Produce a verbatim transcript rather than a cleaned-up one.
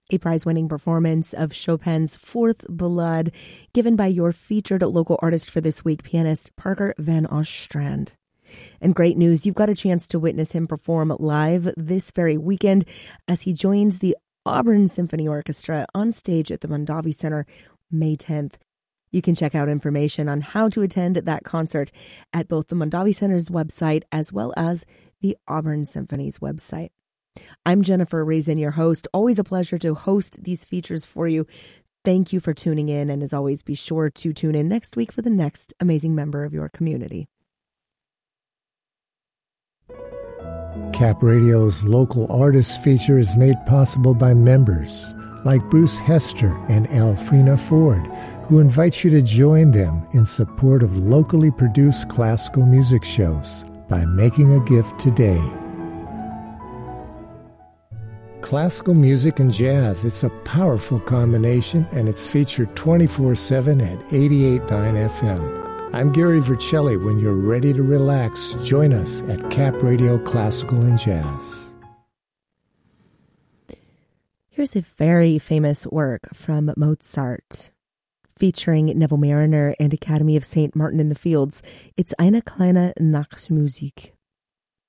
a prize-winning performance of Chopin's Fourth Ballade given by your featured local artist for this week, pianist Parker Van Ostrand. And great news, you've got a chance to witness him perform live this very weekend as he joins the Auburn Symphony Orchestra on stage at the Mondavi Center May tenth. You can check out information on how to attend that concert at both the Mondavi Center's website as well as the Auburn Symphony's website. I'm Jennifer Raisin, your host. Always a pleasure to host these features for you. Thank you for tuning in, and as always, be sure to tune in next week for the next amazing member of your community. Cap Radio's local artists feature is made possible by members like Bruce Hester and Alfrena Ford, who invite you to join them in support of locally produced classical music shows by making a gift today. Classical music and jazz, it's a powerful combination, and it's featured twenty-four seven at eighty-eight point nine F M. I'm Gary Vercelli. When you're ready to relax, join us at Cap Radio Classical and Jazz. Here's a very famous work from Mozart, featuring Neville Marriner and Academy of Saint Martin in the Fields. It's Eine kleine Nachtmusik.